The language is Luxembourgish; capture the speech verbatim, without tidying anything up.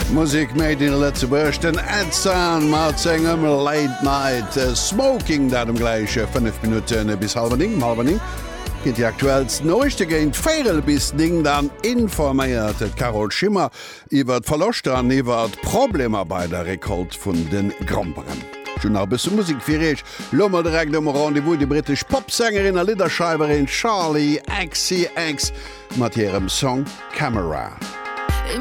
Musik made in letze Burcht den Edzan mat engem Late Night uh, Smoking dat dem gleiche fünf Minuten bis halbening halbening. Geht die aktuellst Neuchte géint Féel bis Ding dann informéiert et Carol Schimmer iwwer verlocht an iwwer Probleme bei der Rekord vun den Gramperen. Schon a bis Musik firreech Lommer direkt um Rendevous die britisch Popsängerin a Liederschreiberin Charlie X C X mat ihrem Song Camera.